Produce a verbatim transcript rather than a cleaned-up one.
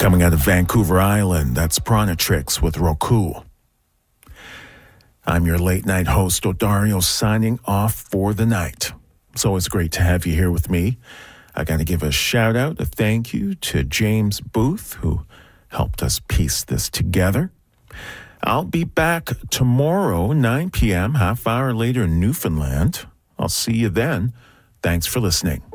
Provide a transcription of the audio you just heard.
Coming out of Vancouver Island, that's Pranatrix with Roku. I'm your late night host, Odario, signing off for the night. It's always great to have you here with me. I got to give a shout out, a thank you to James Booth, who helped us piece this together. I'll be back tomorrow, nine p.m., half hour later in Newfoundland. I'll see you then. Thanks for listening.